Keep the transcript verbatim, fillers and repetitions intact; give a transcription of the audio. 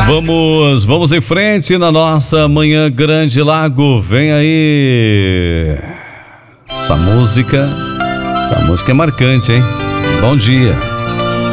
Vamos, vamos em frente na nossa Manhã Grande Lago. Vem aí. Essa música, essa música é marcante, hein? Bom dia.